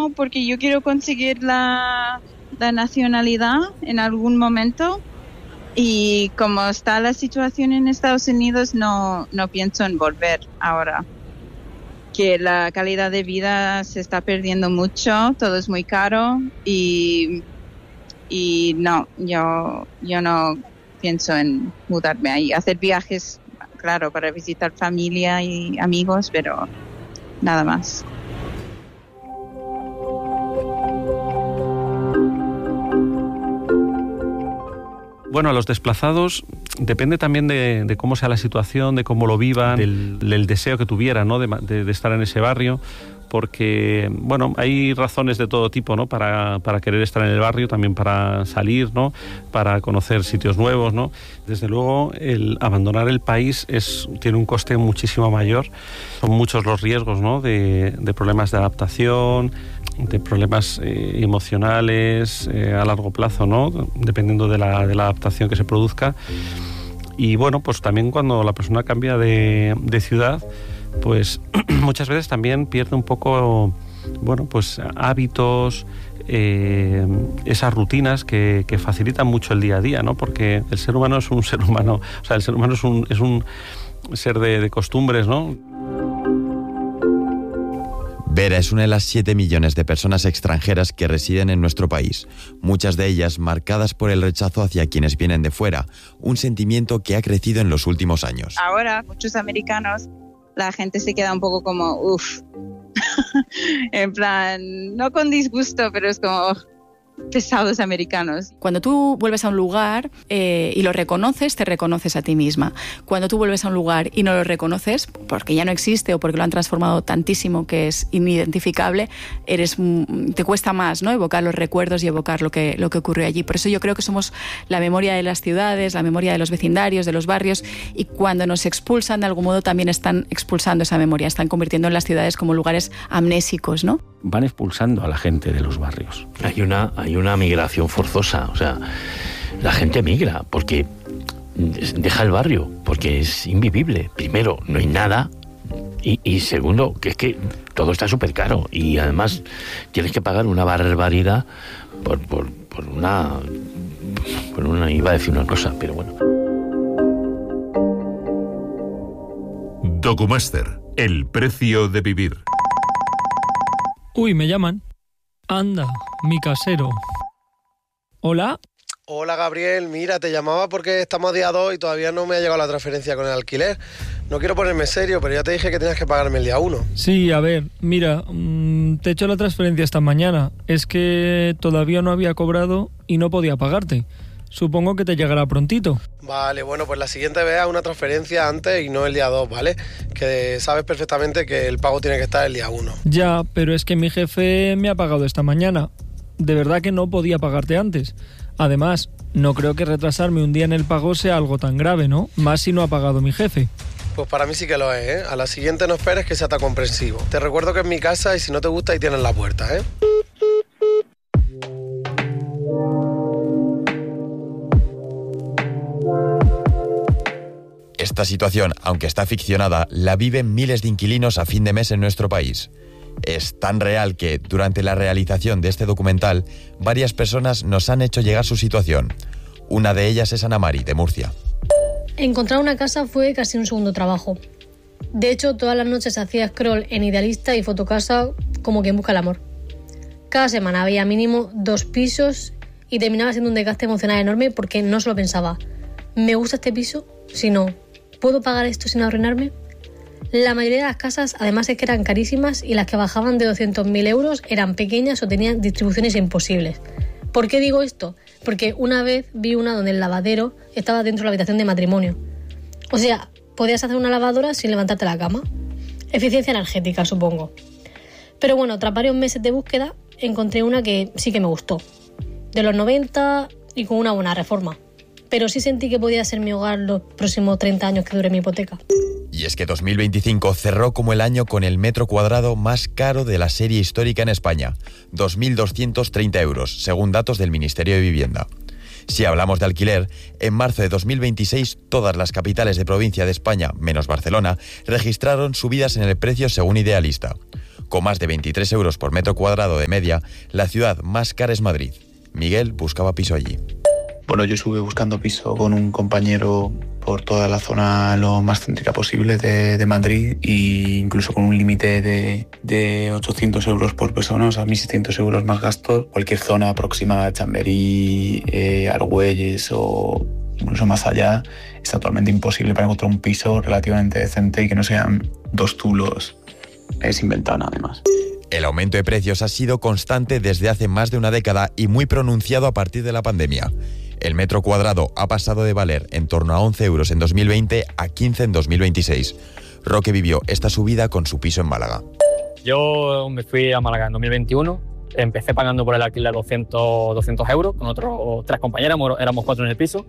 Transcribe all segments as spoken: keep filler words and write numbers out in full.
no, porque yo quiero conseguir la, la nacionalidad en algún momento. Y como está la situación en Estados Unidos, no, no pienso en volver ahora. Que la calidad de vida se está perdiendo mucho, todo es muy caro y, y no, yo, yo no pienso en mudarme ahí. Hacer viajes, claro, para visitar familia y amigos, pero nada más. Bueno, a los desplazados depende también de, de cómo sea la situación, de cómo lo vivan, del, del deseo que tuvieran, ¿no? de, de, de estar en ese barrio, porque, bueno, hay razones de todo tipo, ¿no? Para, para querer estar en el barrio, también para salir, ¿no? Para conocer sitios nuevos, ¿no? Desde luego, el abandonar el país es, tiene un coste muchísimo mayor. Son muchos los riesgos, ¿no? De, de problemas de adaptación, de problemas eh, emocionales eh, a largo plazo, ¿no? Dependiendo de la, de la adaptación que se produzca. Y bueno, pues también cuando la persona cambia de, de ciudad, pues muchas veces también pierde un poco, bueno, pues hábitos, eh, esas rutinas que, que facilitan mucho el día a día, ¿no? Porque el ser humano es un ser humano, o sea, el ser humano es un, es un ser de, de costumbres, ¿no? Vera es una de las siete millones de personas extranjeras que residen en nuestro país, muchas de ellas marcadas por el rechazo hacia quienes vienen de fuera, un sentimiento que ha crecido en los últimos años. Ahora, muchos americanos, la gente se queda un poco como, uff, en plan, no con disgusto, pero es como pesados americanos. Cuando tú vuelves a un lugar eh, y lo reconoces, te reconoces a ti misma. Cuando tú vuelves a un lugar y no lo reconoces, porque ya no existe o porque lo han transformado tantísimo que es inidentificable, eres, te cuesta más, ¿no? Evocar los recuerdos y evocar lo que, lo que ocurrió allí. Por eso yo creo que somos la memoria de las ciudades, la memoria de los vecindarios, de los barrios, y cuando nos expulsan, de algún modo también están expulsando esa memoria, están convirtiendo en las ciudades como lugares amnésicos, ¿no? Van expulsando a la gente de los barrios. Hay una, hay una migración forzosa, o sea, la gente migra porque deja el barrio, porque es invivible. Primero, no hay nada, y, y segundo, que es que todo está súper caro, y además tienes que pagar una barbaridad por, por, por una... por una... iba a decir una cosa, pero bueno. Documaster, el precio de vivir. Uy, me llaman. Anda, mi casero. ¿Hola? Hola, Gabriel. Mira, te llamaba porque estamos a día dos y todavía no me ha llegado la transferencia con el alquiler. No quiero ponerme serio, pero ya te dije que tenías que pagarme el día uno. Sí, a ver, mira, mmm, te he hecho la transferencia esta mañana. Es que todavía no había cobrado y no podía pagarte. Supongo que te llegará prontito. Vale, bueno, pues la siguiente vez haz una transferencia antes y no el día dos, ¿vale? Que sabes perfectamente que el pago tiene que estar el día uno. Ya, pero es que mi jefe me ha pagado esta mañana. De verdad que no podía pagarte antes. Además, no creo que retrasarme un día en el pago sea algo tan grave, ¿no? Más si no ha pagado mi jefe. Pues para mí sí que lo es, ¿eh? A la siguiente no esperes que sea tan comprensivo. Te recuerdo que es mi casa y si no te gusta ahí tienes la puerta, ¿eh? Esta situación, aunque está ficcionada, la viven miles de inquilinos a fin de mes en nuestro país. Es tan real que, durante la realización de este documental, varias personas nos han hecho llegar su situación. Una de ellas es Ana Mari, de Murcia. Encontrar una casa fue casi un segundo trabajo. De hecho, todas las noches hacía scroll en Idealista y Fotocasa como quien busca el amor. Cada semana había mínimo dos pisos y terminaba siendo un desgaste emocional enorme porque no solo pensaba, ¿me gusta este piso? Sino, ¿puedo pagar esto sin arruinarme? La mayoría de las casas, además, es que eran carísimas y las que bajaban de doscientos mil euros eran pequeñas o tenían distribuciones imposibles. ¿Por qué digo esto? Porque una vez vi una donde el lavadero estaba dentro de la habitación de matrimonio. O sea, podías hacer una lavadora sin levantarte de la cama. Eficiencia energética, supongo. Pero bueno, tras varios meses de búsqueda, encontré una que sí que me gustó. De los noventa y con una buena reforma. Pero sí sentí que podía ser mi hogar los próximos treinta años que dure mi hipoteca. Y es que dos mil veinticinco cerró como el año con el metro cuadrado más caro de la serie histórica en España, dos mil doscientos treinta euros, según datos del Ministerio de Vivienda. Si hablamos de alquiler, en marzo de dos mil veintiséis todas las capitales de provincia de España, menos Barcelona, registraron subidas en el precio según Idealista. Con más de veintitrés euros por metro cuadrado de media, la ciudad más cara es Madrid. Miguel buscaba piso allí. Bueno, yo estuve buscando piso con un compañero por toda la zona lo más céntrica posible de, de Madrid, e incluso con un límite de, de ochocientos euros por persona, o sea, mil seiscientos euros más gastos. Cualquier zona próxima a Chamberí, eh, Argüelles o incluso más allá, es totalmente imposible para encontrar un piso relativamente decente y que no sean dos tulos eh, sin ventana, además. El aumento de precios ha sido constante desde hace más de una década y muy pronunciado a partir de la pandemia. El metro cuadrado ha pasado de valer en torno a once euros en dos mil veinte a quince en dos mil veintiséis. Roque vivió esta subida con su piso en Málaga. Yo me fui a Málaga en dos mil veintiuno, empecé pagando por el alquiler doscientos, doscientos euros, con otros tres compañeras, éramos cuatro en el piso,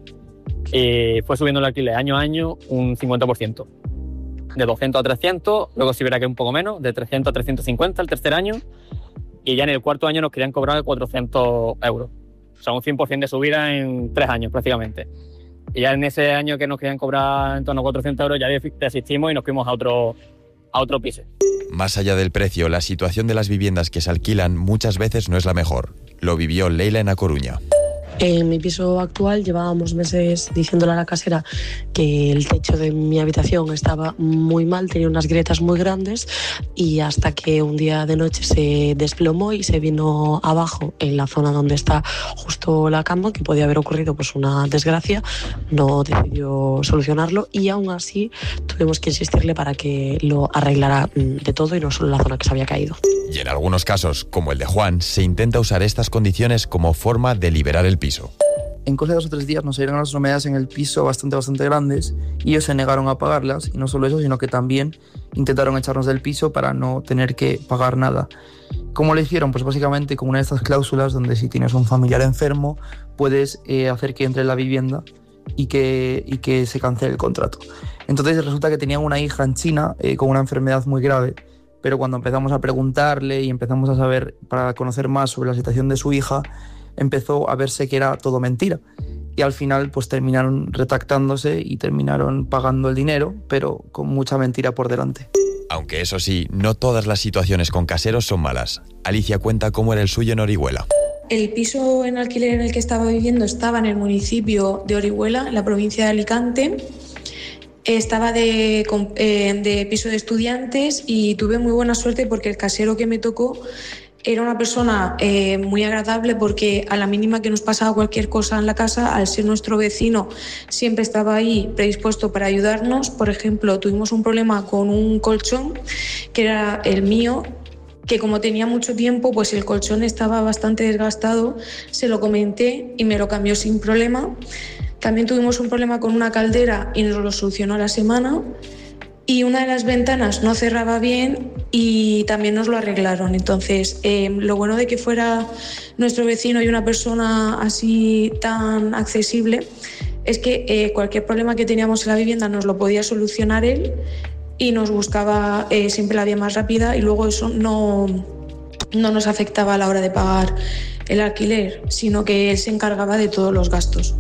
y fue subiendo el alquiler año a año un cincuenta por ciento. De doscientos a trescientos, luego si verá que un poco menos, de trescientos a trescientos cincuenta el tercer año, y ya en el cuarto año nos querían cobrar cuatrocientos euros. O sea, un cien por ciento de subida en tres años prácticamente. Y ya en ese año que nos querían cobrar en torno a cuatrocientos euros ya desistimos y nos fuimos a otro, a otro piso. Más allá del precio, la situación de las viviendas que se alquilan muchas veces no es la mejor. Lo vivió Leila en A Coruña. En mi piso actual llevábamos meses diciéndole a la casera que el techo de mi habitación estaba muy mal, tenía unas grietas muy grandes, y hasta que un día de noche se desplomó y se vino abajo en la zona donde está justo la cama, que podía haber ocurrido pues una desgracia, no decidió solucionarlo y aún así tuvimos que insistirle para que lo arreglara de todo y no solo la zona que se había caído. Y en algunos casos, como el de Juan, se intenta usar estas condiciones como forma de liberar el piso. En cosa de dos o tres días nos salieron unas humedades en el piso bastante, bastante grandes y ellos se negaron a pagarlas, y no solo eso, sino que también intentaron echarnos del piso para no tener que pagar nada. ¿Cómo lo hicieron? Pues básicamente con una de estas cláusulas donde si tienes un familiar enfermo puedes eh, hacer que entre en la vivienda y que, y que se cancele el contrato. Entonces resulta que tenían una hija en China eh, con una enfermedad muy grave, pero cuando empezamos a preguntarle y empezamos a saber, para conocer más sobre la situación de su hija, empezó a verse que era todo mentira. Y al final pues terminaron retractándose y terminaron pagando el dinero, pero con mucha mentira por delante. Aunque eso sí, no todas las situaciones con caseros son malas. Alicia cuenta cómo era el suyo en Orihuela. El piso en alquiler en el que estaba viviendo estaba en el municipio de Orihuela, en la provincia de Alicante. Estaba de, de piso de estudiantes y tuve muy buena suerte porque el casero que me tocó era una persona eh, muy agradable, porque a la mínima que nos pasaba cualquier cosa en la casa, al ser nuestro vecino, siempre estaba ahí predispuesto para ayudarnos. Por ejemplo, tuvimos un problema con un colchón, que era el mío, que como tenía mucho tiempo, pues el colchón estaba bastante desgastado. Se lo comenté y me lo cambió sin problema. También tuvimos un problema con una caldera y nos lo solucionó a la semana. Y una de las ventanas no cerraba bien y también nos lo arreglaron. Entonces, eh, lo bueno de que fuera nuestro vecino y una persona así tan accesible es que eh, cualquier problema que teníamos en la vivienda nos lo podía solucionar él y nos buscaba eh, siempre la vía más rápida, y luego eso no, no nos afectaba a la hora de pagar el alquiler, sino que él se encargaba de todos los gastos.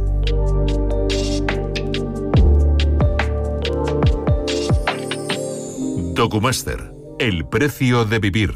Documaster, el precio de vivir.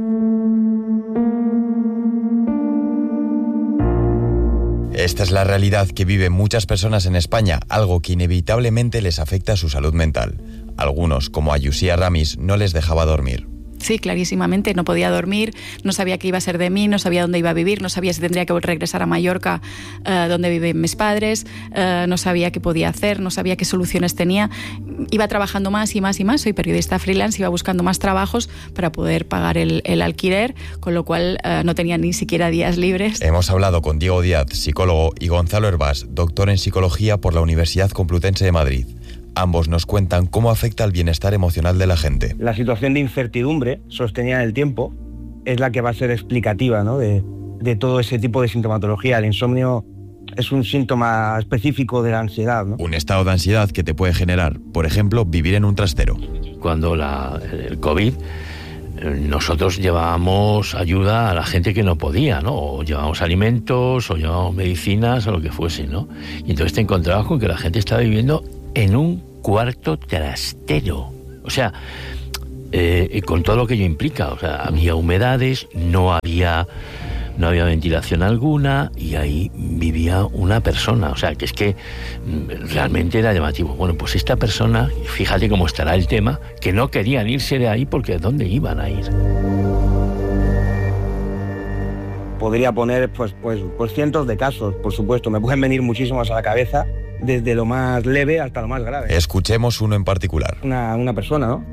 Esta es la realidad que viven muchas personas en España, algo que inevitablemente les afecta a su salud mental. Algunos, como a Yusia Ramis, no les dejaba dormir. Sí, clarísimamente, no podía dormir, no sabía qué iba a ser de mí, no sabía dónde iba a vivir, no sabía si tendría que regresar a Mallorca, eh, donde viven mis padres, eh, no sabía qué podía hacer, no sabía qué soluciones tenía. Iba trabajando más y más y más, soy periodista freelance, iba buscando más trabajos para poder pagar el, el alquiler, con lo cual eh, no tenía ni siquiera días libres. Hemos hablado con Diego Díaz, psicólogo, y Gonzalo Hervás, doctor en psicología por la Universidad Complutense de Madrid. Ambos nos cuentan cómo afecta el bienestar emocional de la gente. La situación de incertidumbre sostenida en el tiempo es la que va a ser explicativa, ¿no?, de, de todo ese tipo de sintomatología. El insomnio es un síntoma específico de la ansiedad, ¿no? Un estado de ansiedad que te puede generar, por ejemplo, vivir en un trastero. Cuando la, el COVID, nosotros llevábamos ayuda a la gente que no podía, ¿no? O llevábamos alimentos, o llevábamos medicinas, o lo que fuese, ¿no? Y entonces te encontrabas con que la gente estaba viviendo en un cuarto trastero. O sea, eh, con todo lo que ello implica. O sea, había humedades, no había, no había ventilación alguna y ahí vivía una persona. O sea, que es que realmente era llamativo. Bueno, pues esta persona, fíjate cómo estará el tema, que no querían irse de ahí porque ¿dónde iban a ir? Podría poner pues, pues, pues cientos de casos, por supuesto. Me pueden venir muchísimos a la cabeza, desde lo más leve hasta lo más grave. Escuchemos uno en particular. Una, una persona, ¿no?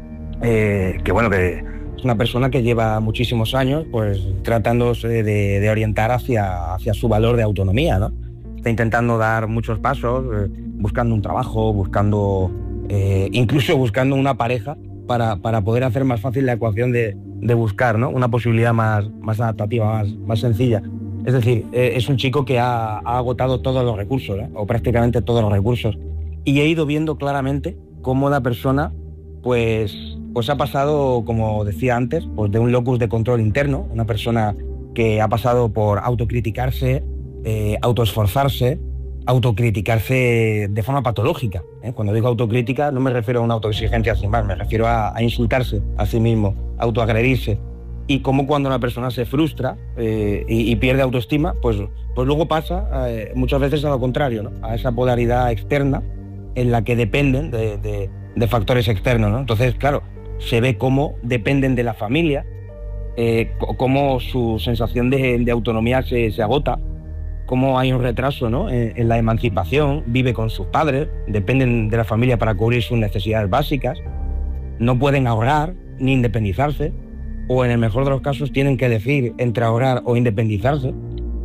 Eh, que bueno, que es una persona que lleva muchísimos años pues tratándose de, de orientar hacia, hacia su valor de autonomía, ¿no? Está intentando dar muchos pasos, eh, buscando un trabajo, buscando, eh, incluso buscando una pareja para, para poder hacer más fácil la ecuación de, de buscar, ¿no? Una posibilidad más, más adaptativa, más, más sencilla. Es decir, eh, es un chico que ha, ha agotado todos los recursos, ¿eh? O prácticamente todos los recursos. Y he ido viendo claramente cómo la persona pues, pues ha pasado, como decía antes, pues de un locus de control interno, una persona que ha pasado por autocriticarse, eh, autoesforzarse, autocriticarse de forma patológica, ¿eh? Cuando digo autocrítica no me refiero a una autoexigencia sin más, me refiero a, a insultarse a sí mismo, autoagredirse. Y cómo cuando una persona se frustra eh, y, y pierde autoestima, pues, pues luego pasa eh, muchas veces a lo contrario, ¿no? A esa polaridad externa en la que dependen de, de, de factores externos, ¿no? Entonces, claro, se ve cómo dependen de la familia, eh, cómo su sensación de, de autonomía se, se agota, cómo hay un retraso, ¿no? en, en la emancipación, vive con sus padres, dependen de la familia para cubrir sus necesidades básicas, no pueden ahorrar ni independizarse, o en el mejor de los casos tienen que elegir entre ahorrar o independizarse.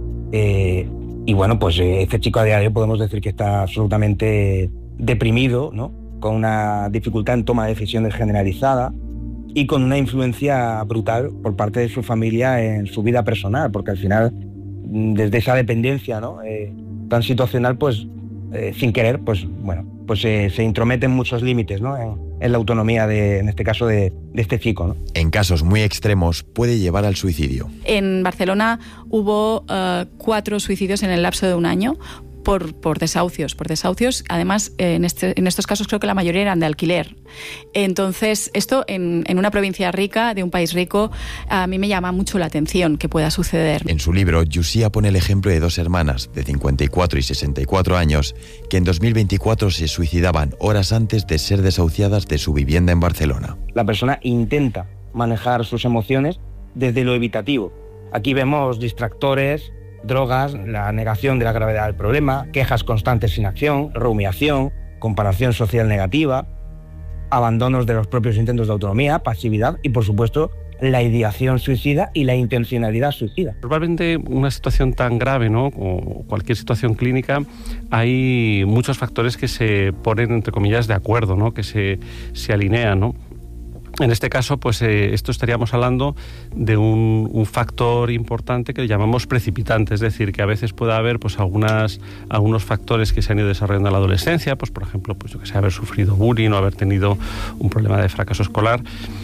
Eh, y bueno, pues eh, este chico a día de hoy podemos decir que está absolutamente deprimido, ¿no? Con una dificultad en toma de decisiones generalizada y con una influencia brutal por parte de su familia en su vida personal, porque al final, desde esa dependencia, ¿no? eh, tan situacional, pues eh, sin querer, pues bueno, pues eh, se intrometen muchos límites, ¿no? en, en la autonomía, de, en este caso, de, de este chico, ¿no? En casos muy extremos puede llevar al suicidio. En Barcelona hubo uh, cuatro suicidios en el lapso de un año. Por, por desahucios, por desahucios. Además, en, este, en estos casos creo que la mayoría eran de alquiler. Entonces, esto en, en una provincia rica, de un país rico, a mí me llama mucho la atención que pueda suceder. En su libro, Yusia pone el ejemplo de dos hermanas de cincuenta y cuatro y sesenta y cuatro años que en dos mil veinticuatro se suicidaban horas antes de ser desahuciadas de su vivienda en Barcelona. La persona intenta manejar sus emociones desde lo evitativo. Aquí vemos distractores, drogas, la negación de la gravedad del problema, quejas constantes sin acción, rumiación, comparación social negativa, abandonos de los propios intentos de autonomía, pasividad y, por supuesto, la ideación suicida y la intencionalidad suicida. Probablemente una situación tan grave, ¿no? O cualquier situación clínica, hay muchos factores que se ponen, entre comillas, de acuerdo, ¿no? Que se, se alinean, ¿no? En este caso, pues eh, esto estaríamos hablando de un, un factor importante que llamamos precipitante, es decir, que a veces puede haber pues algunas algunos factores que se han ido desarrollando en la adolescencia, pues por ejemplo, pues yo que sé, haber sufrido bullying o haber tenido un problema de fracaso escolar.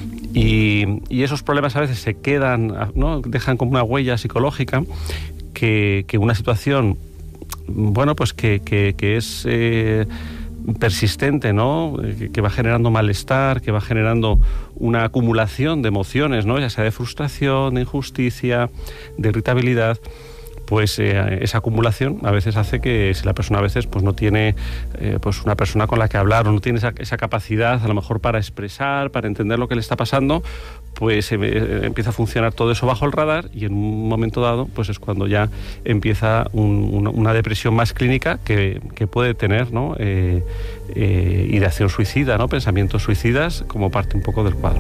Y, y esos problemas a veces se quedan, ¿no? Dejan como una huella psicológica que, que una situación, bueno, pues que, que, que es eh, persistente, ¿no? Que, que va generando malestar, que va generando una acumulación de emociones, ¿no? Ya sea de frustración, de injusticia, de irritabilidad. Pues eh, esa acumulación a veces hace que si la persona a veces pues no tiene eh, pues una persona con la que hablar o no tiene esa, esa capacidad a lo mejor para expresar, para entender lo que le está pasando, pues eh, empieza a funcionar todo eso bajo el radar y en un momento dado pues es cuando ya empieza un, una, una depresión más clínica que, que puede tener, ¿no? eh, eh, ideación suicida, ¿no? Pensamientos suicidas como parte un poco del cuadro.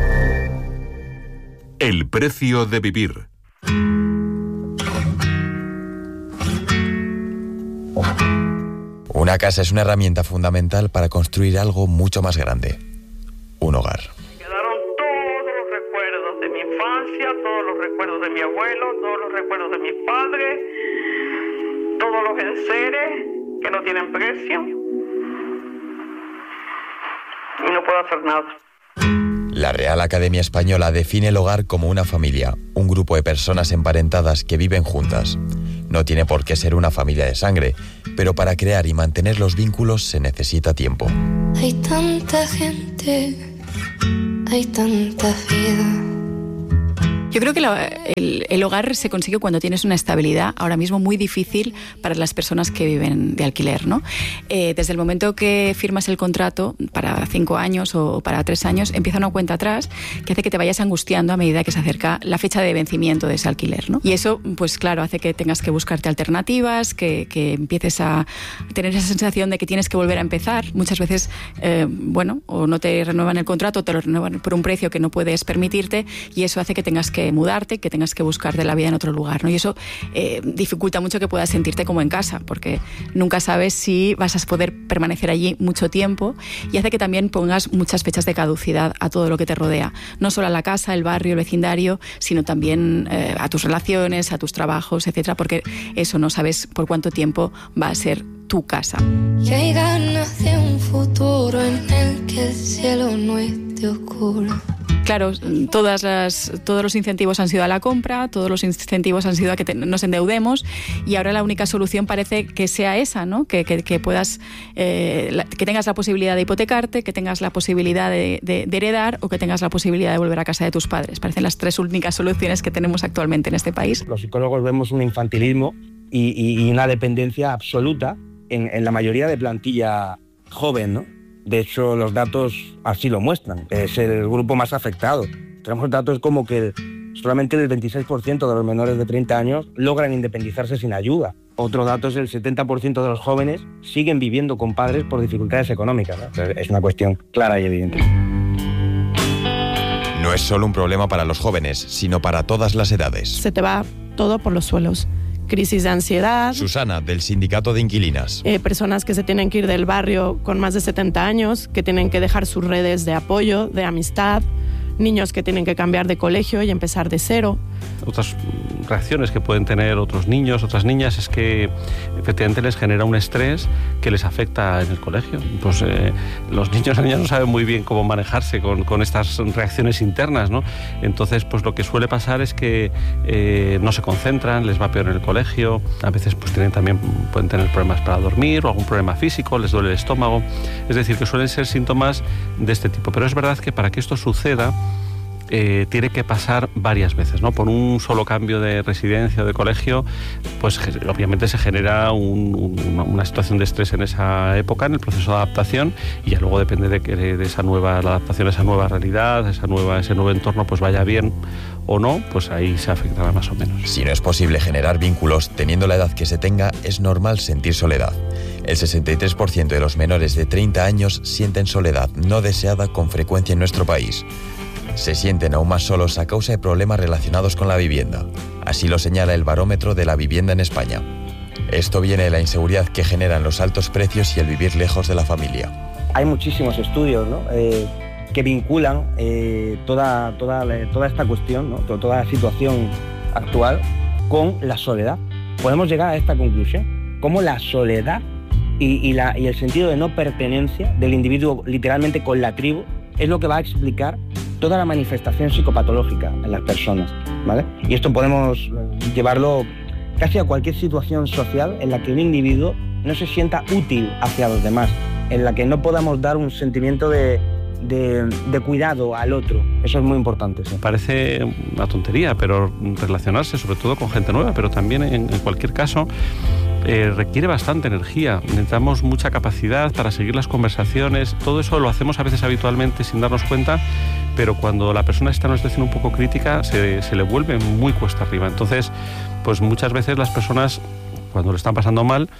El precio de vivir. Una casa es una herramienta fundamental para construir algo mucho más grande, un hogar. Quedaron todos los recuerdos de mi infancia, todos los recuerdos de mi abuelo, todos los recuerdos de mis padres, todos los enseres que no tienen precio y no puedo hacer nada. La Real Academia Española define el hogar como una familia, un grupo de personas emparentadas que viven juntas. No tiene por qué ser una familia de sangre, pero para crear y mantener los vínculos se necesita tiempo. Hay tanta gente hay tanta vida. Yo creo que la, el, el hogar se consigue cuando tienes una estabilidad ahora mismo muy difícil para las personas que viven de alquiler, ¿no? Eh, desde el momento que firmas el contrato para cinco años o para tres años, empieza una cuenta atrás que hace que te vayas angustiando a medida que se acerca la fecha de vencimiento de ese alquiler, ¿no? Y eso, pues claro, hace que tengas que buscarte alternativas, que, que empieces a tener esa sensación de que tienes que volver a empezar. Muchas veces, eh, bueno, o no te renuevan el contrato, te lo renuevan por un precio que no puedes permitirte y eso hace que tengas que mudarte, que tengas que buscarte la vida en otro lugar, ¿no? Y eso eh, dificulta mucho que puedas sentirte como en casa, porque nunca sabes si vas a poder permanecer allí mucho tiempo y hace que también pongas muchas fechas de caducidad a todo lo que te rodea, no solo a la casa, el barrio, el vecindario, sino también eh, a tus relaciones, a tus trabajos, etcétera, porque eso no sabes por cuánto tiempo va a ser tu casa. Y hay ganas de un futuro en el que el cielo no esté oscuro. Claro, todas las, todos los incentivos han sido a la compra, todos los incentivos han sido a que te, nos endeudemos y ahora la única solución parece que sea esa, ¿no? Que, que, que puedas, eh, la, que tengas la posibilidad de hipotecarte, que tengas la posibilidad de, de, de heredar o que tengas la posibilidad de volver a casa de tus padres. Parecen las tres únicas soluciones que tenemos actualmente en este país. Los psicólogos vemos un infantilismo y, y, y una dependencia absoluta en, en la mayoría de plantilla joven, ¿no? De hecho, los datos así lo muestran. Es el grupo más afectado. Tenemos datos como que solamente el veintiséis por ciento de los menores de treinta años logran independizarse sin ayuda. Otro dato es el setenta por ciento de los jóvenes siguen viviendo con padres por dificultades económicas, ¿no? Es una cuestión clara y evidente. No es solo un problema para los jóvenes, sino para todas las edades. Se te va todo por los suelos. Crisis de ansiedad. Susana, del Sindicato de Inquilinas. Eh, personas que se tienen que ir del barrio con más de setenta años, que tienen que dejar sus redes de apoyo, de amistad, niños que tienen que cambiar de colegio y empezar de cero. Otras reacciones que pueden tener otros niños, otras niñas, es que efectivamente les genera un estrés que les afecta en el colegio. Pues eh, los niños y niñas no saben muy bien cómo manejarse con, con estas reacciones internas, ¿no? Entonces, pues lo que suele pasar es que eh, no se concentran, les va peor en el colegio, a veces pues tienen también, pueden tener problemas para dormir o algún problema físico, les duele el estómago. Es decir, que suelen ser síntomas de este tipo. Pero es verdad que para que esto suceda, Eh, tiene que pasar varias veces, ¿no? Por un solo cambio de residencia o de colegio, pues obviamente se genera un, un, una situación de estrés en esa época, en el proceso de adaptación, y ya luego depende de que de esa nueva, la adaptación a esa nueva realidad, esa nueva, ese nuevo entorno, pues vaya bien o no, pues ahí se afectará más o menos. Si no es posible generar vínculos teniendo la edad que se tenga, es normal sentir soledad. El sesenta y tres por ciento de los menores de treinta años sienten soledad no deseada con frecuencia en nuestro país. Se sienten aún más solos a causa de problemas relacionados con la vivienda. Así lo señala el barómetro de la vivienda en España. Esto viene de la inseguridad que generan los altos precios y el vivir lejos de la familia. Hay muchísimos estudios, ¿no? eh, que vinculan eh, toda, toda, toda esta cuestión, ¿no? Toda la situación actual con la soledad. Podemos llegar a esta conclusión, como la soledad y, y, la, y el sentido de no pertenencia del individuo literalmente con la tribu es lo que va a explicar toda la manifestación psicopatológica en las personas, ¿vale? Y esto podemos llevarlo casi a cualquier situación social en la que un individuo no se sienta útil hacia los demás, en la que no podamos dar un sentimiento de, de, de cuidado al otro. Eso es muy importante. ¿Sí? Parece una tontería, pero relacionarse sobre todo con gente nueva, pero también en, en cualquier caso Eh, requiere bastante energía, necesitamos mucha capacidad para seguir las conversaciones, todo eso lo hacemos a veces habitualmente sin darnos cuenta, pero cuando la persona está en una situación un poco crítica se, se le vuelve muy cuesta arriba. Entonces, pues muchas veces las personas, cuando lo están pasando mal,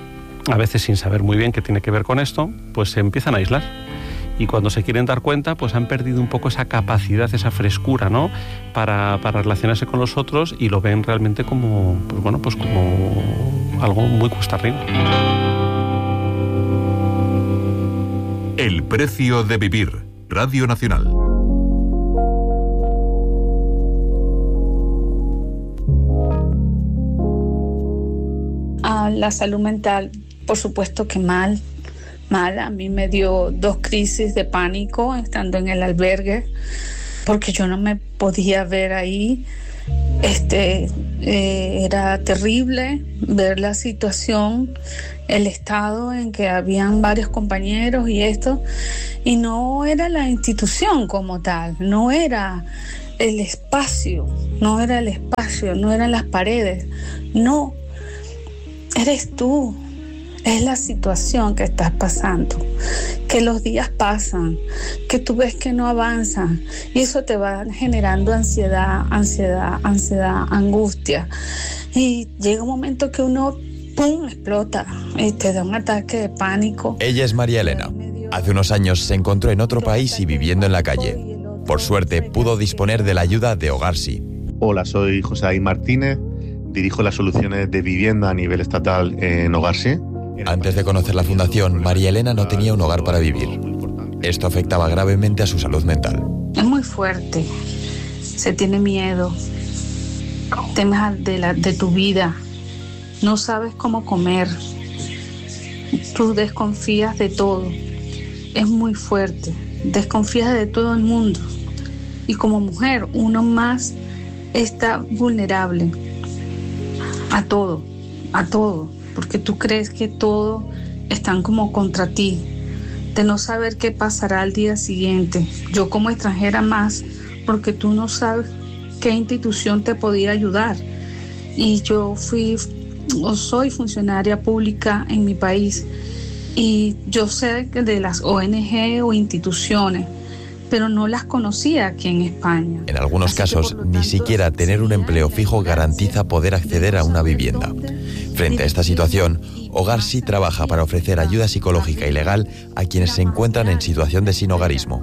a veces sin saber muy bien qué tiene que ver con esto, pues se empiezan a aislar. Y cuando se quieren dar cuenta, pues han perdido un poco esa capacidad, esa frescura, ¿no? Para, para relacionarse con los otros y lo ven realmente como, pues bueno, pues como algo muy cuesta arriba. El precio de vivir. Radio Nacional. Ah, la salud mental, por supuesto que mal. Mal, a mí me dio dos crisis de pánico estando en el albergue porque yo no me podía ver ahí Este, eh, era terrible ver la situación, el estado en que habían varios compañeros y esto, y no era la institución como tal, no era el espacio, no era el espacio, no eran las paredes, no, eres tú. Es la situación que estás pasando, que los días pasan, que tú ves que no avanzan y eso te va generando ansiedad, ansiedad, ansiedad, angustia. Y llega un momento que uno, ¡pum!, explota y te da un ataque de pánico. Ella es María Elena. Hace unos años se encontró en otro país y viviendo en la calle. Por suerte pudo disponer de la ayuda de Hogar Sí. Hola, soy José David Martínez, dirijo las soluciones de vivienda a nivel estatal en Hogar Sí. Antes de conocer la fundación, María Elena no tenía un hogar para vivir. Esto afectaba gravemente a su salud mental. Es muy fuerte, se tiene miedo, temes de, la, de tu vida, no sabes cómo comer, tú desconfías de todo, es muy fuerte, desconfías de todo el mundo. Y como mujer, uno más está vulnerable a todo, a todo. Porque tú crees que todo están como contra ti, de no saber qué pasará al día siguiente. Yo como extranjera más, porque tú no sabes qué institución te podía ayudar. Y yo fui o soy funcionaria pública en mi país y yo sé de las O N G o instituciones, pero no las conocía aquí en España. En algunos casos, ni siquiera tener un empleo fijo garantiza poder acceder a una vivienda. Frente a esta situación, Hogar Sí trabaja para ofrecer ayuda psicológica y legal a quienes se encuentran en situación de sinhogarismo.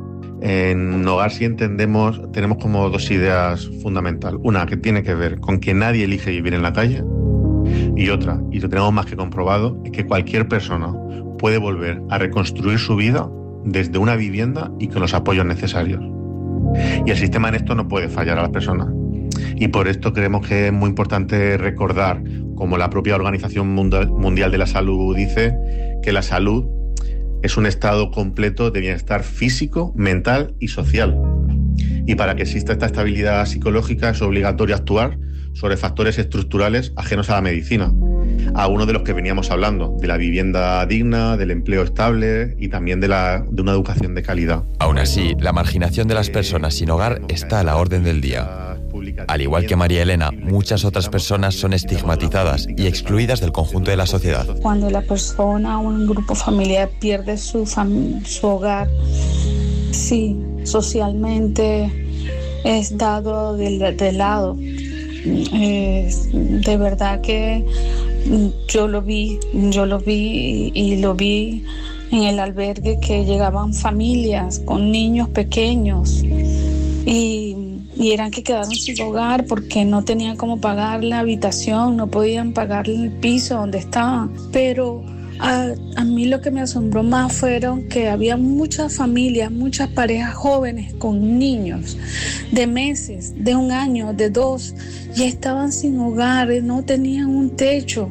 En Hogar Sí entendemos, tenemos como dos ideas fundamentales. Una que tiene que ver con que nadie elige vivir en la calle, y otra, y lo tenemos más que comprobado, es que cualquier persona puede volver a reconstruir su vida desde una vivienda y con los apoyos necesarios. Y el sistema en esto no puede fallar a las personas. Y por esto creemos que es muy importante recordar, como la propia Organización Mundial de la Salud dice, que la salud es un estado completo de bienestar físico, mental y social. Y para que exista esta estabilidad psicológica es obligatorio actuar sobre factores estructurales ajenos a la medicina, a uno de los que veníamos hablando, de la vivienda digna, del empleo estable y también de, la, de una educación de calidad. Aún así, la marginación de las personas sin hogar está a la orden del día. Al igual que María Elena, muchas otras personas son estigmatizadas y excluidas del conjunto de la sociedad. Cuando la persona o un grupo familiar pierde su, fam- su hogar, sí, socialmente es dado de, de lado. Eh, de verdad que yo lo vi, yo lo vi y lo vi en el albergue, que llegaban familias con niños pequeños y, y eran que quedaron sin hogar porque no tenían cómo pagar la habitación, no podían pagar el piso donde estaban. Pero a, a mí lo que me asombró más fueron que había muchas familias, muchas parejas jóvenes con niños de meses, de un año, de dos, y estaban sin hogar, no tenían un techo.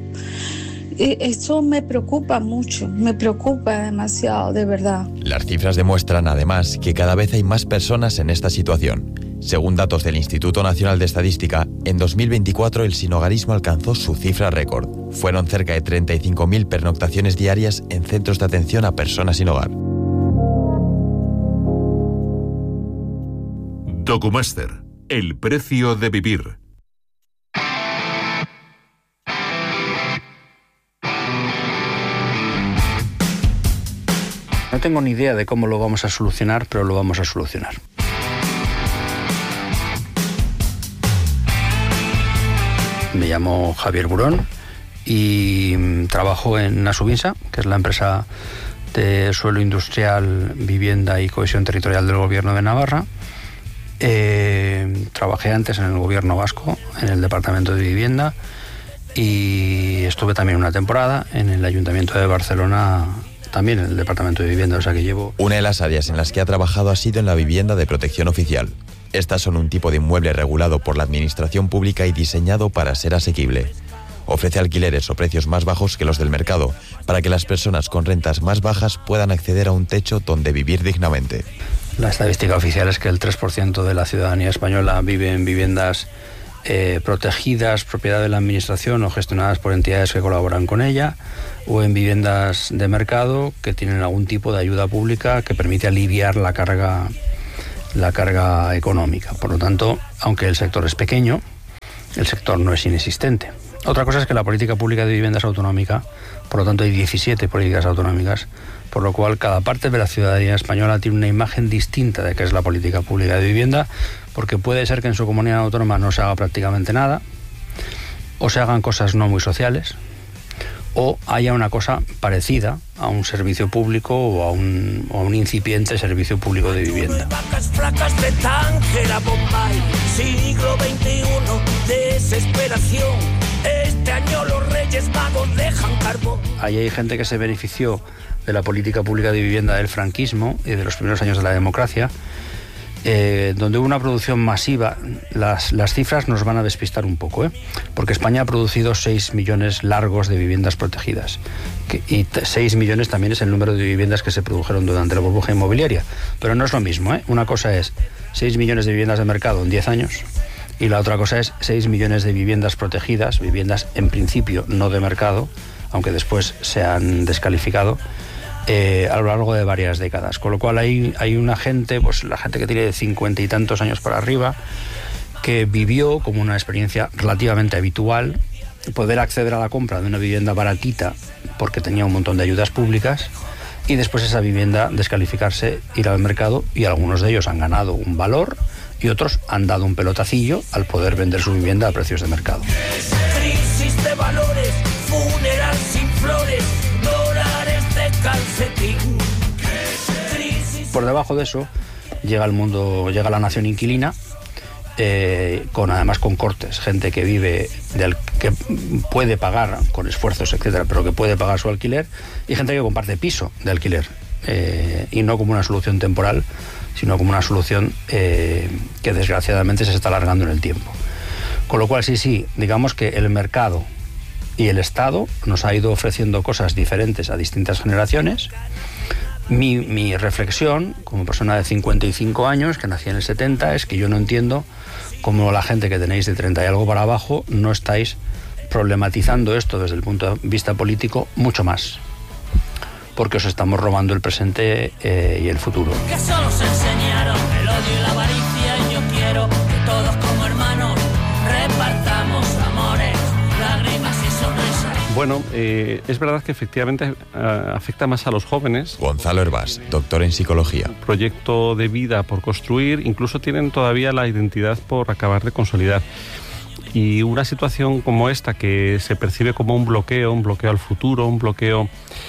Eso me preocupa mucho, me preocupa demasiado, de verdad. Las cifras demuestran además que cada vez hay más personas en esta situación. Según datos del Instituto Nacional de Estadística, en dos mil veinticuatro el sinhogarismo alcanzó su cifra récord. Fueron cerca de treinta y cinco mil pernoctaciones diarias en centros de atención a personas sin hogar. Documaster, el precio de vivir. No tengo ni idea de cómo lo vamos a solucionar, pero lo vamos a solucionar. Me llamo Javier Burón y trabajo en Asubinsa, que es la empresa de suelo industrial, vivienda y cohesión territorial del Gobierno de Navarra. Eh, trabajé antes en el Gobierno vasco, en el Departamento de Vivienda, y estuve también una temporada en el Ayuntamiento de Barcelona, también en el Departamento de Vivienda, o sea que llevo... Una de las áreas en las que ha trabajado ha sido en la vivienda de protección oficial. Estas son un tipo de inmueble regulado por la administración pública y diseñado para ser asequible. Ofrece alquileres o precios más bajos que los del mercado, para que las personas con rentas más bajas puedan acceder a un techo donde vivir dignamente. La estadística oficial es que el tres por ciento de la ciudadanía española vive en viviendas eh, protegidas, propiedad de la administración o gestionadas por entidades que colaboran con ella, o en viviendas de mercado que tienen algún tipo de ayuda pública que permite aliviar la carga, la carga económica. Por lo tanto, aunque el sector es pequeño, el sector no es inexistente. Otra cosa es que la política pública de vivienda es autonómica, por lo tanto hay diecisiete políticas autonómicas, por lo cual cada parte de la ciudadanía española tiene una imagen distinta de qué es la política pública de vivienda, porque puede ser que en su comunidad autónoma no se haga prácticamente nada, o se hagan cosas no muy sociales, o haya una cosa parecida a un servicio público o a un, o a un incipiente servicio público de vivienda. Flacas de Tángera, Bombay, siglo veintiuno, desesperación. Este año los Reyes Magos dejan carbón. Ahí hay gente que se benefició de la política pública de vivienda del franquismo y de los primeros años de la democracia, eh, donde hubo una producción masiva. Las, las cifras nos van a despistar un poco, ¿eh? Porque España ha producido seis millones largos de viviendas protegidas, que, y seis millones también es el número de viviendas que se produjeron durante la burbuja inmobiliaria. Pero no es lo mismo, ¿eh? Una cosa es seis millones de viviendas de mercado en diez años, y la otra cosa es seis millones de viviendas protegidas, viviendas en principio no de mercado, aunque después se han descalificado, eh, a lo largo de varias décadas. Con lo cual hay, hay una gente, pues la gente que tiene cincuenta y tantos años para arriba, que vivió como una experiencia relativamente habitual poder acceder a la compra de una vivienda baratita porque tenía un montón de ayudas públicas, y después esa vivienda descalificarse, ir al mercado, y algunos de ellos han ganado un valor y otros han dado un pelotacillo al poder vender su vivienda a precios de mercado. Crisis de valores, funeral sin flores, dólares de calcetín. Por debajo de eso llega el mundo, llega la nación inquilina, eh, con además con cortes, gente que vive, de que puede pagar con esfuerzos, etcétera, pero que puede pagar su alquiler, y gente que comparte piso de alquiler, eh, y no como una solución temporal, sino como una solución eh, que desgraciadamente se está alargando en el tiempo. Con lo cual, sí, sí, digamos que el mercado y el Estado nos ha ido ofreciendo cosas diferentes a distintas generaciones. Mi, mi reflexión, como persona de cincuenta y cinco años, que nací en el setenta, es que yo no entiendo cómo la gente que tenéis de treinta y algo para abajo no estáis problematizando esto desde el punto de vista político mucho más, porque os estamos robando el presente eh, y el futuro. Que solo se enseñaron el odio y la avaricia, y yo quiero que todos como hermanos repartamos amores, lágrimas y sonrisas. Bueno, eh, es verdad que efectivamente eh, afecta más a los jóvenes. Gonzalo Hervás, doctor en psicología. Proyecto de vida por construir, incluso tienen todavía la identidad por acabar de consolidar. Y una situación como esta, que se percibe como un bloqueo, un bloqueo al futuro, un bloqueo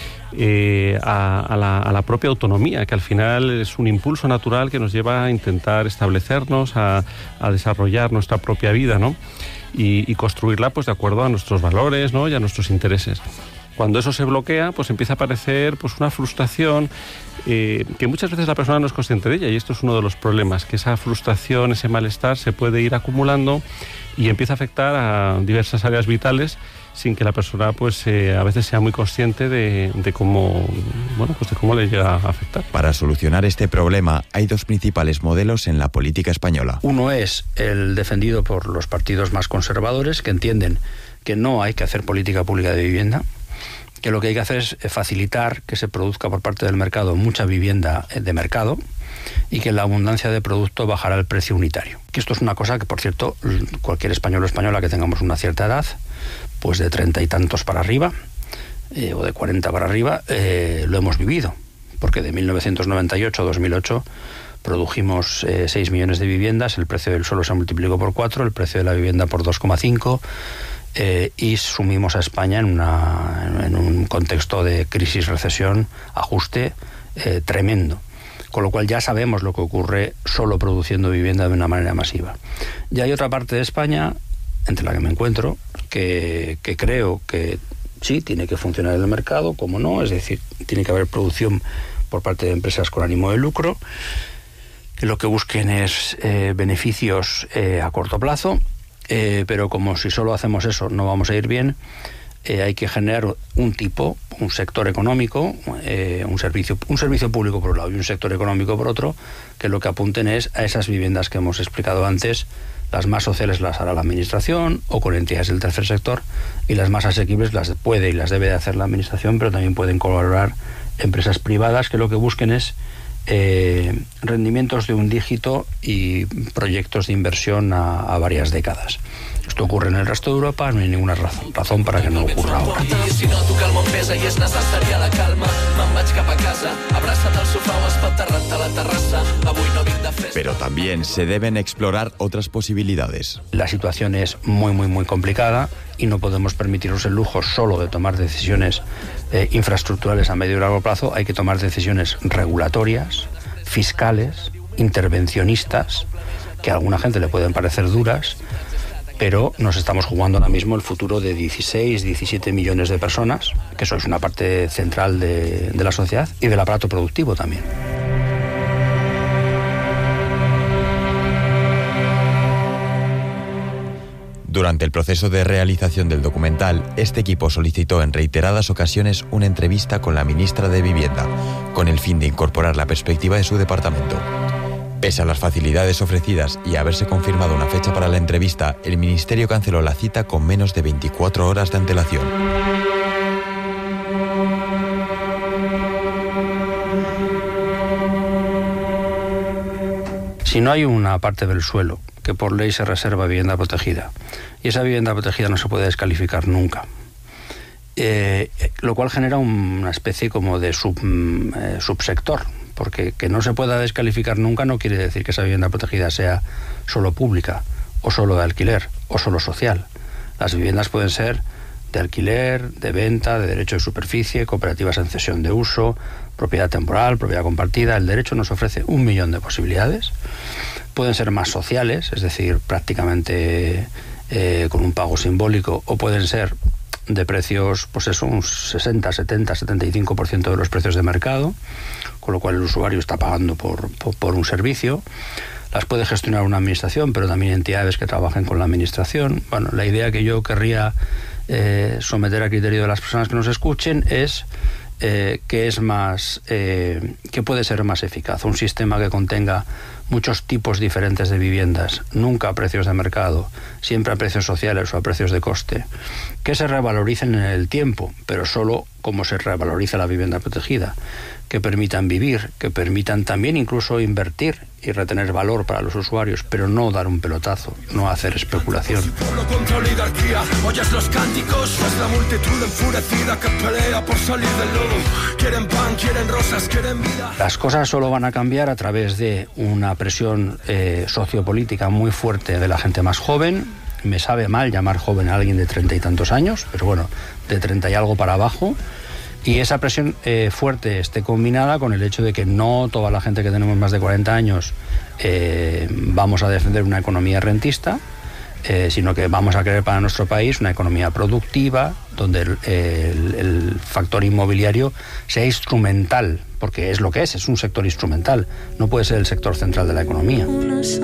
Eh, a, a, la, a la propia autonomía, que al final es un impulso natural que nos lleva a intentar establecernos, a, a desarrollar nuestra propia vida, ¿no? Y, y construirla pues de acuerdo a nuestros valores, ¿no? Y a nuestros intereses. Cuando eso se bloquea, pues empieza a aparecer pues una frustración eh, que muchas veces la persona no es consciente de ella, y esto es uno de los problemas, que esa frustración, ese malestar se puede ir acumulando y empieza a afectar a diversas áreas vitales sin que la persona pues eh, a veces sea muy consciente de, de cómo bueno pues de cómo le llega a afectar. Para solucionar este problema hay dos principales modelos en la política española. Uno es el defendido por los partidos más conservadores, que entienden que no hay que hacer política pública de vivienda, que lo que hay que hacer es facilitar que se produzca por parte del mercado mucha vivienda de mercado, y que la abundancia de producto bajará el precio unitario. Que esto es una cosa que, por cierto, cualquier español o española que tengamos una cierta edad, pues de treinta y tantos para arriba, eh, o de cuarenta para arriba, eh, lo hemos vivido, porque de mil novecientos noventa y ocho a dos mil ocho produjimos eh, seis millones de viviendas, el precio del suelo se multiplicó por cuatro, el precio de la vivienda por dos coma cinco, eh, y sumimos a España en, una, en un contexto de crisis, recesión, ajuste eh, tremendo. Con lo cual ya sabemos lo que ocurre solo produciendo vivienda de una manera masiva. Y hay otra parte de España, entre la que me encuentro, que, que creo que sí, tiene que funcionar el mercado, como no, es decir, tiene que haber producción por parte de empresas con ánimo de lucro, que lo que busquen es eh, beneficios eh, a corto plazo, eh, pero como si solo hacemos eso no vamos a ir bien, eh, hay que generar un tipo, un sector económico, eh, un servicio, un servicio público por un lado y un sector económico por otro, que lo que apunten es a esas viviendas que hemos explicado antes. Las más sociales las hará la administración o con entidades del tercer sector, y las más asequibles las puede y las debe de hacer la administración, pero también pueden colaborar empresas privadas que lo que busquen es eh, rendimientos de un dígito y proyectos de inversión a, a varias décadas. Esto ocurre en el resto de Europa, no hay ninguna razón, razón para que no ocurra ahora. Pero también se deben explorar otras posibilidades. La situación es muy, muy, muy complicada y no podemos permitirnos el lujo solo de tomar decisiones eh, infraestructurales a medio y largo plazo. Hay que tomar decisiones regulatorias, fiscales, intervencionistas, que a alguna gente le pueden parecer duras, pero nos estamos jugando ahora mismo el futuro de dieciséis, diecisiete millones de personas, que sois una parte central de, de la sociedad y del aparato productivo también. Durante el proceso de realización del documental, este equipo solicitó en reiteradas ocasiones una entrevista con la ministra de Vivienda, con el fin de incorporar la perspectiva de su departamento. Pese a las facilidades ofrecidas y haberse confirmado una fecha para la entrevista, el Ministerio canceló la cita con menos de veinticuatro horas de antelación. Si no hay una parte del suelo que por ley se reserva vivienda protegida, y esa vivienda protegida no se puede descalificar nunca, eh, lo cual genera una especie como de sub, eh, subsector, porque que no se pueda descalificar nunca no quiere decir que esa vivienda protegida sea solo pública, o solo de alquiler, o solo social. Las viviendas pueden ser de alquiler, de venta, de derecho de superficie, cooperativas en cesión de uso, propiedad temporal, propiedad compartida. El derecho nos ofrece un millón de posibilidades. Pueden ser más sociales, es decir, prácticamente eh, con un pago simbólico, o pueden ser de precios, pues eso, un sesenta, setenta, setenta y cinco por ciento de los precios de mercado, con lo cual el usuario está pagando por, por, por un servicio. Las puede gestionar una administración, pero también entidades que trabajen con la administración. Bueno, la idea que yo querría eh, someter a criterio de las personas que nos escuchen es eh, que es más, eh, que puede ser más eficaz. Un sistema que contenga muchos tipos diferentes de viviendas, nunca a precios de mercado, siempre a precios sociales o a precios de coste, que se revaloricen en el tiempo, pero solo como se revaloriza la vivienda protegida, que permitan vivir, que permitan también incluso invertir y retener valor para los usuarios, pero no dar un pelotazo, no hacer especulación. Contra oligarquía, oyes los cánticos, es la multitud enfurecida que pelea por salir del lodo. Quieren pan, quieren rosas, quieren vida. Las cosas solo van a cambiar a través de una presión eh, sociopolítica muy fuerte de la gente más joven. Me sabe mal llamar joven a alguien de treinta y tantos años, pero bueno, de treinta y algo para abajo. Y esa presión eh, fuerte esté combinada con el hecho de que no toda la gente que tenemos más de cuarenta años eh, vamos a defender una economía rentista, eh, sino que vamos a querer para nuestro país una economía productiva, donde el, el, el factor inmobiliario sea instrumental, porque es lo que es, es un sector instrumental, no puede ser el sector central de la economía.